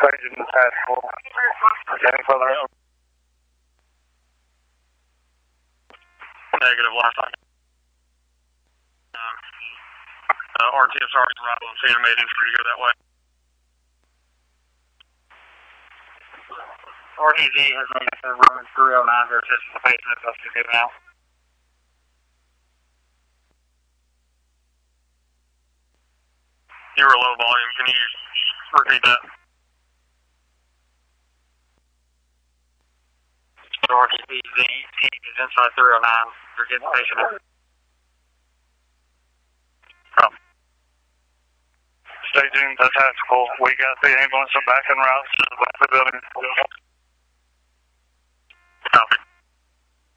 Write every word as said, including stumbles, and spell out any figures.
Staging the tactical. Any further out? Negative, last time. Um, uh, R T F already arrived on scene and made entry to go that way. R T Z has made it to Roman three oh nine, they're assisting the patient that's supposed to be now. You were low volume, can you repeat that? R T Z team is inside three oh nine, they're getting the patient out. Oh. Staging the tactical. We got the ambulance back en route to the back of the building. Copy.